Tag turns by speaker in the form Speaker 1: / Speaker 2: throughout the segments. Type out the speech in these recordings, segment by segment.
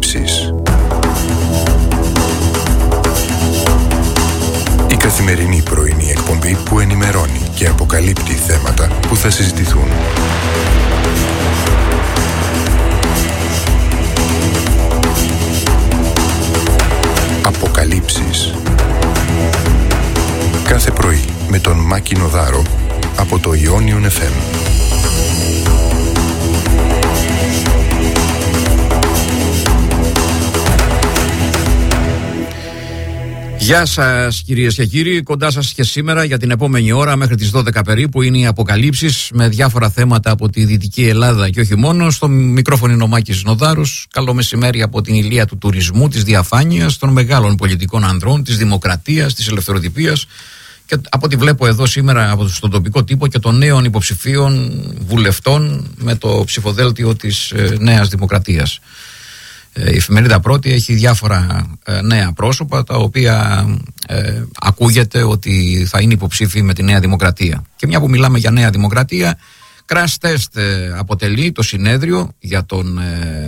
Speaker 1: Αποκαλύψεις. Η καθημερινή πρωινή εκπομπή που ενημερώνει και αποκαλύπτει θέματα που θα συζητηθούν. Αποκαλύψεις. Κάθε πρωί με τον Μάκη Νοδάρο από το Ιόνιον FM.
Speaker 2: Γεια σας κυρίες και κύριοι, κοντά σας και σήμερα για την επόμενη ώρα μέχρι τις 12 περίπου είναι οι αποκαλύψεις με διάφορα θέματα από τη Δυτική Ελλάδα και όχι μόνο. Στο μικρόφωνο είναι ο Μάκης Νοδάρος. Καλό μεσημέρι από την ηλία του τουρισμού, της διαφάνειας, των μεγάλων πολιτικών ανδρών, της δημοκρατίας, της ελευθεροτυπίας και από ό,τι βλέπω εδώ σήμερα στον τοπικό τύπο και των νέων υποψηφίων βουλευτών με το ψηφοδέλτιο της Νέας Δημοκρατίας. Η εφημερίδα Πρώτη έχει διάφορα νέα πρόσωπα τα οποία ακούγεται ότι θα είναι υποψήφιοι με τη Νέα Δημοκρατία. Και μια που μιλάμε για Νέα Δημοκρατία, crash test αποτελεί το συνέδριο για τον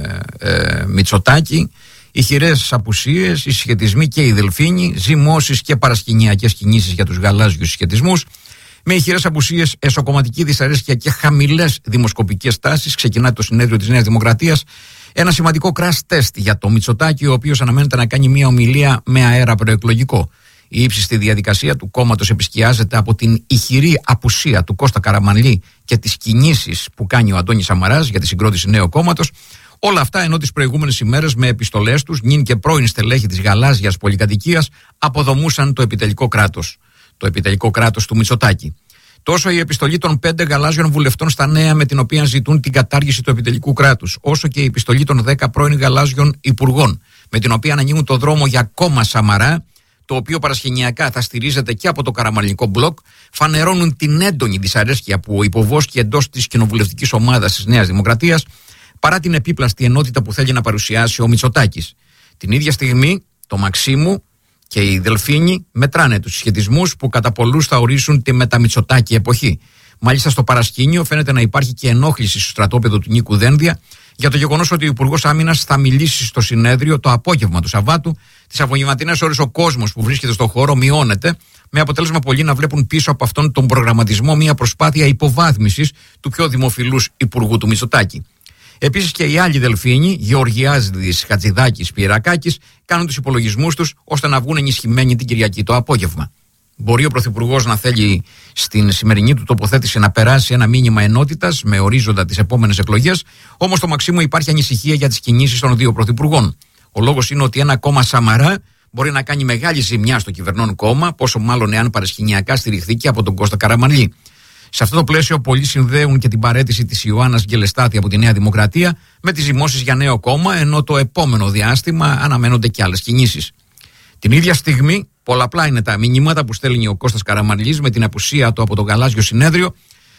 Speaker 2: Μητσοτάκη. Ηχηρές απουσίες, οι συσχετισμοί και οι Δελφίνοι, ζυμώσεις και παρασκηνιακές κινήσεις για τους γαλάζιους συσχετισμούς. Με ηχηρές απουσίες, εσωκομματική δυσαρέσκεια και χαμηλές δημοσκοπικές τάσεις, ξεκινάει το συνέδριο της Νέας Δημοκρατίας. Ένα σημαντικό crash test για το Μητσοτάκη, ο οποίος αναμένεται να κάνει μια ομιλία με αέρα προεκλογικό. Η ύψιστη διαδικασία του κόμματος επισκιάζεται από την ηχηρή απουσία του Κώστα Καραμανλή και τις κινήσεις που κάνει ο Αντώνης Σαμαράς για τη συγκρότηση νέου κόμματος. Όλα αυτά ενώ τις προηγούμενες ημέρες με επιστολές τους, νυν και πρώην στελέχη της γαλάζιας πολυκατοικίας, αποδομούσαν το επιτελικό κράτος. Το επιτελικό κράτος του Μητσοτάκη. Τόσο η επιστολή των 5 γαλάζιων βουλευτών στα Νέα με την οποία ζητούν την κατάργηση του επιτελικού κράτους, όσο και η επιστολή των 10 πρώην γαλάζιων υπουργών, με την οποία ανοίγουν το δρόμο για κόμμα Σαμαρά, το οποίο παρασκηνιακά θα στηρίζεται και από το καραμανλικό μπλοκ, φανερώνουν την έντονη δυσαρέσκεια που υποβόσκει εντός της κοινοβουλευτικής ομάδας της Νέας Δημοκρατίας, παρά την επίπλαστη ενότητα που θέλει να παρουσιάσει ο Μητσοτάκης. Την ίδια στιγμή, το Μαξίμου και οι Δελφίνοι μετράνε τους συσχετισμούς που κατά πολλούς θα ορίσουν τη μεταμητσοτάκη εποχή. Μάλιστα στο παρασκήνιο φαίνεται να υπάρχει και ενόχληση στο στρατόπεδο του Νίκου Δένδια για το γεγονός ότι ο Υπουργός Άμυνας θα μιλήσει στο συνέδριο το απόγευμα του Σαββάτου. Τις απογευματινές ώρες ο κόσμος που βρίσκεται στο χώρο μειώνεται, με αποτέλεσμα πολλοί να βλέπουν πίσω από αυτόν τον προγραμματισμό μια προσπάθεια υποβάθμισης του πιο δημοφιλούς υπουργού του Μητσοτάκη. Επίσης και οι άλλοι Δελφίνοι, Γεωργιάδης, Χατζηδάκης, Πιερακάκης, κάνουν τους υπολογισμούς τους ώστε να βγουν ενισχυμένοι την Κυριακή το απόγευμα. Μπορεί ο Πρωθυπουργός να θέλει στην σημερινή του τοποθέτηση να περάσει ένα μήνυμα ενότητας με ορίζοντα τις επόμενες εκλογές, όμως στο Μαξίμου υπάρχει ανησυχία για τις κινήσεις των δύο πρωθυπουργών. Ο λόγος είναι ότι ένα κόμμα Σαμαρά μπορεί να κάνει μεγάλη ζημιά στο κυβερνών κόμμα, πόσο μάλλον εάν παρασκηνιακά στηριχθεί και από τον Κώστα Καραμανλή. Σε αυτό το πλαίσιο, πολλοί συνδέουν και την παραίτηση της Ιωάννας Γκελεστάθη από τη Νέα Δημοκρατία με τις ζυμώσεις για νέο κόμμα, ενώ το επόμενο διάστημα αναμένονται και άλλες κινήσεις. Την ίδια στιγμή, πολλαπλά είναι τα μηνύματα που στέλνει ο Κώστας Καραμανλής με την απουσία του από το γαλάζιο συνέδριο.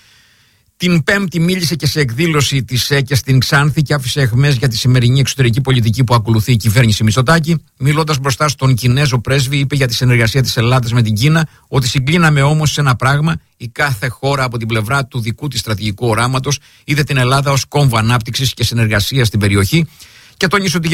Speaker 2: Την Πέμπτη μίλησε και σε εκδήλωση της ΕΚΕ στην Ξάνθη και άφησε αιχμές για τη σημερινή εξωτερική πολιτική που ακολουθεί η κυβέρνηση Μητσοτάκη. Μιλώντας μπροστά στον Κινέζο πρέσβη, είπε για τη συνεργασία της Ελλάδας με την Κίνα ότι συγκλίναμε όμως σε ένα πράγμα: η κάθε χώρα από την πλευρά του δικού της στρατηγικού οράματος είδε την Ελλάδα ως κόμβο ανάπτυξης και συνεργασίας στην περιοχή και τόνισε ότι